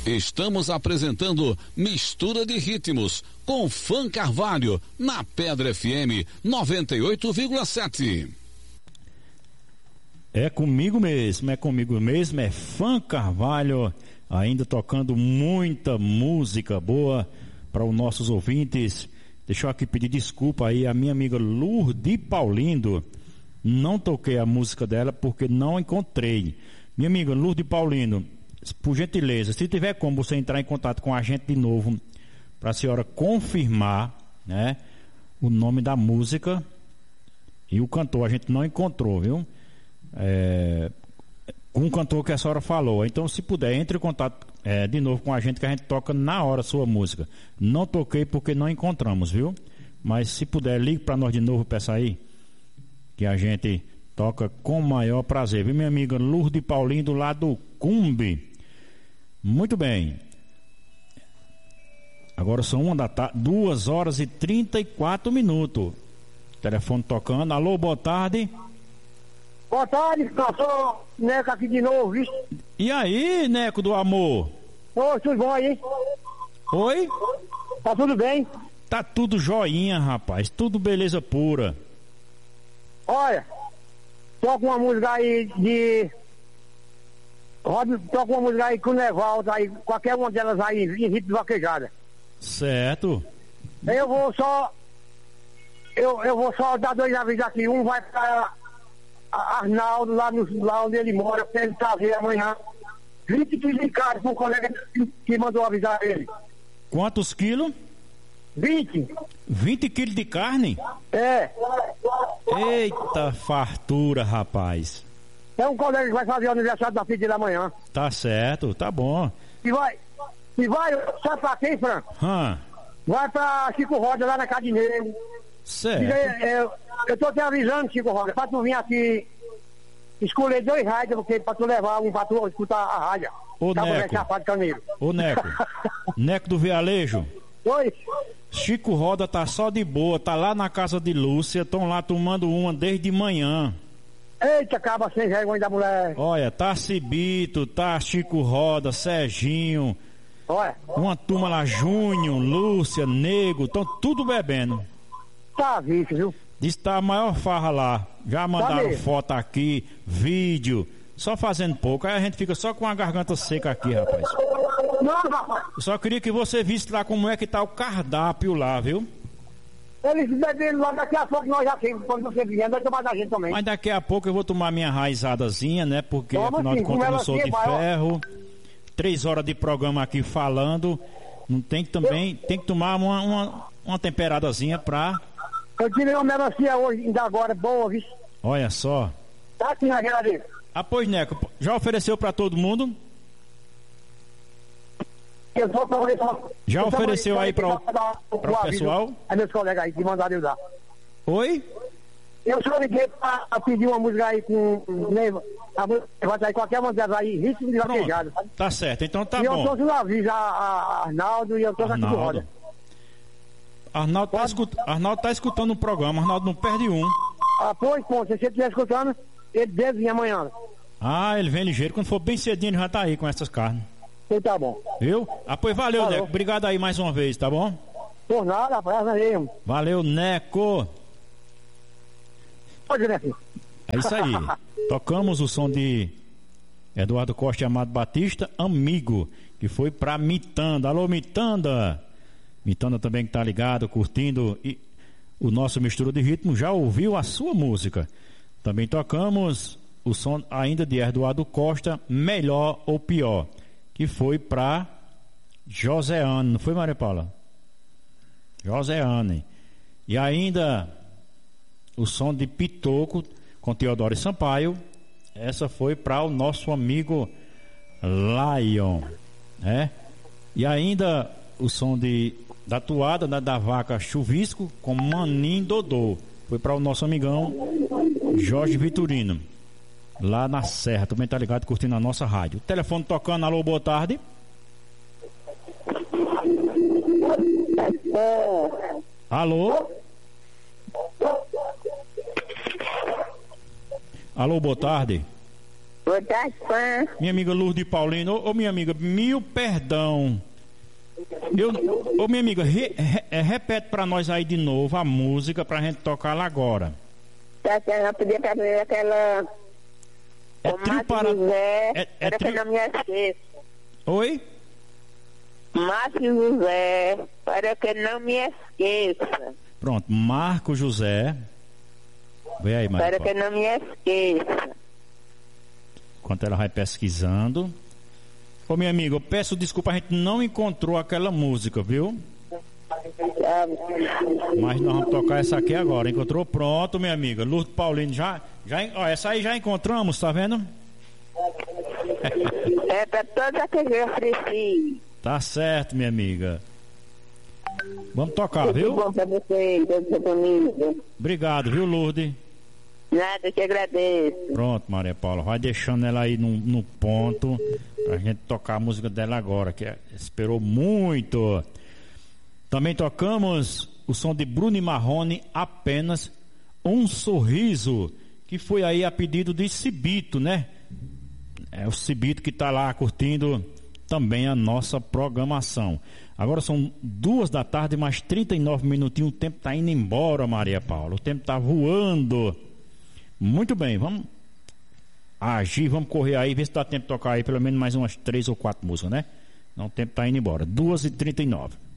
Estamos apresentando Mistura de Ritmos com Fã Carvalho na Pedra FM 98,7. É comigo mesmo, é Fã Carvalho, ainda tocando muita música boa para os nossos ouvintes. Deixa eu aqui pedir desculpa aí a minha amiga Lourdes Paulindo, não toquei a música dela porque não encontrei. Minha amiga Lourdes Paulindo, por gentileza, se tiver como você entrar em contato com a gente de novo, para a senhora confirmar, né, o nome da música e o cantor, a gente não encontrou, viu? Com o cantor que a senhora falou. Então, se puder, entre em contato de novo com a gente, que a gente toca na hora a sua música. Não toquei porque não encontramos, viu? Mas se puder, ligue para nós de novo, peça aí, que a gente toca com o maior prazer, viu, minha amiga Lourdes Paulinho, do lado do Cumbe. Muito bem. Agora são 2h34. Telefone tocando. Alô, boa tarde. Boa tarde, sou Neco aqui de novo, viu? E aí, Neco do amor? Oi, tudo bom aí? Oi? Tá tudo bem? Tá tudo joinha, rapaz. Tudo beleza pura. Olha, toca uma música aí toca uma música aí com o Nevaldo aí, qualquer uma delas aí, em ritmo de vaquejada. Certo. Eu vou só dar dois avisos aqui. Um vai para Arnaldo, lá onde ele mora, pra ele trazer amanhã 20 quilos de carne pro colega que mandou avisar ele. Quantos quilos? 20 quilos de carne? É. Eita fartura, rapaz. É um colega que vai fazer o aniversário da filha dele amanhã. Tá certo, tá bom. E vai, sabe pra quem, Franco? Vai pra Chico Roda, lá na Cadineiro. Certo. Eu tô te avisando, Chico Roda, pra tu vir aqui escolher 2 rádios, pra tu levar um pra tu escutar a rádio. Ô, Neco. Ô, Neco. Neco do Vialejo. Oi. Chico Roda tá só de boa, tá lá na casa de Lúcia, estão lá tomando uma desde manhã. Eita, acaba sem vergonha da mulher. Olha, tá Cibito, tá Chico Roda, Serginho. Olha. Uma turma lá, Júnior, Lúcia, Nego, estão tudo bebendo. Tá visto, viu? Diz que tá a maior farra lá. Já mandaram foto aqui, vídeo, só fazendo pouco. Aí a gente fica só com a garganta seca aqui, rapaz. Não, rapaz. Eu só queria que você visse lá como é que tá o cardápio lá, viu? Eles bebendo lá, daqui a pouco nós já temos, quando você vier, nós tomar da gente também. Mas daqui a pouco eu vou tomar minha raizadazinha, né? Porque afinal de contas eu não sou de ferro. 3 horas de programa aqui falando. Não tem que também, tem que tomar uma temperadazinha pra... Eu tirei uma melancia hoje, ainda agora, boa, viu? Olha só. Tá aqui na geladeira. Ah, pois, Neco, já ofereceu pra todo mundo? Já ofereceu aí para o pessoal? É meus colegas aí que mandaram eu dar. Oi? Eu só liguei para pedir uma música aí com Neiva. A música vai sair qualquer uma delas aí, ritmo de vaquejada. Tá certo, então tá bom. E eu trouxe no aviso a Arnaldo e eu trouxe aqui do Roda. Arnaldo tá escutando o programa, Arnaldo não perde um. Ah, pois, se você estiver escutando, ele deve vir amanhã. Ah, ele vem ligeiro, quando for bem cedinho ele já tá aí com essas carnes. Tá bom. Viu? Ah, pois valeu, Neco. Obrigado aí mais uma vez, tá bom? Por nada, rapaz. Valeu, Neco. Pode, Neco. É isso aí. Tocamos o som de Eduardo Costa e Amado Batista, Amigo, que foi pra Mitanda. Alô, Mitanda. Mitanda também que tá ligado, curtindo o nosso Mistura de Ritmo. Já ouviu a sua música. Também tocamos o som ainda de Eduardo Costa, Melhor ou Pior, que foi para Joseane, não foi, Maria Paula? Joseane. E ainda o som de Pitoco com Teodoro Sampaio. Essa foi para o nosso amigo Lion, né? E ainda o som da toada da vaca Chuvisco com Manim Dodô. Foi para o nosso amigão Jorge Vitorino, lá na Serra, também tá ligado, curtindo a nossa rádio. Telefone tocando, alô, boa tarde. Alô? Alô, boa tarde. Boa tarde, fã. Minha amiga Lourdes Paulino. Ô, minha amiga, mil perdão. Ô, minha amiga, repete pra nós aí de novo a música pra gente tocar lá agora. Tá certo, eu podia fazer aquela... É trio para... José, É que eu não me esqueça. Oi? Márcio José, para que não me esqueça. Pronto, Marco José. Vê aí, Maria Para Paula. que não me esqueça. Enquanto ela vai pesquisando. Ô, minha amiga, eu peço desculpa, a gente não encontrou aquela música, viu? Mas nós vamos tocar essa aqui agora. Encontrou? Pronto, minha amiga. Lourdes Paulino, ó, essa aí já encontramos, tá vendo? É para todos aqueles que eu ofereci. Tá certo, minha amiga. Vamos tocar, Tudo viu? bom para você, toda sua família. Obrigado, viu, Lourdes? Nada, eu te agradeço. Pronto, Maria Paula, vai deixando ela aí no ponto pra gente tocar a música dela agora, que esperou muito. Também tocamos o som de Bruno e Marrone, Apenas um Sorriso, que foi aí a pedido de Cibito, né? É o Cibito que tá lá curtindo também a nossa programação. Agora são 2h mais 39 minutinhos, o tempo tá indo embora, Maria Paula, o tempo tá voando. Muito bem, vamos agir, vamos correr aí, ver se dá tempo de tocar aí pelo menos mais umas 3 ou 4 músicas, né? Não, o tempo tá indo embora. 2h39.